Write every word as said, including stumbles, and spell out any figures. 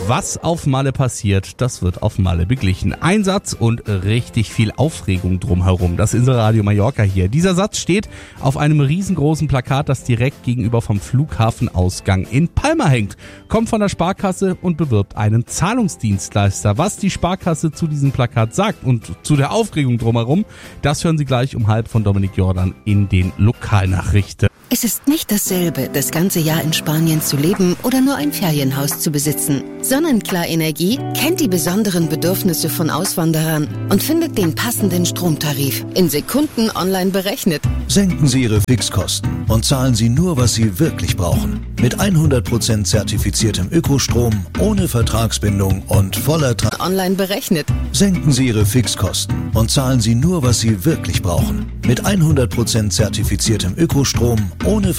Was auf Malle passiert, das wird auf Malle beglichen. Ein Satz und richtig viel Aufregung drumherum. Das Inselradio Mallorca hier. Dieser Satz steht auf einem riesengroßen Plakat, das direkt gegenüber vom Flughafenausgang in Palma hängt. Kommt von der Sparkasse und bewirbt einen Zahlungsdienstleister. Was die Sparkasse zu diesem Plakat sagt und zu der Aufregung drumherum, das hören Sie gleich um halb von Dominik Jordan in den Lokalnachrichten. Es ist nicht dasselbe, das ganze Jahr in Spanien zu leben oder nur ein Ferienhaus zu besitzen. Sonnenklar Energie kennt die besonderen Bedürfnisse von Auswanderern und findet den passenden Stromtarif in Sekunden online berechnet. Senken Sie Ihre Fixkosten und zahlen Sie nur, was Sie wirklich brauchen. Mit hundert Prozent zertifiziertem Ökostrom, ohne Vertragsbindung und voller Tra- Online berechnet. Senken Sie Ihre Fixkosten und zahlen Sie nur, was Sie wirklich brauchen. Mit hundert Prozent zertifiziertem Ökostrom, ohne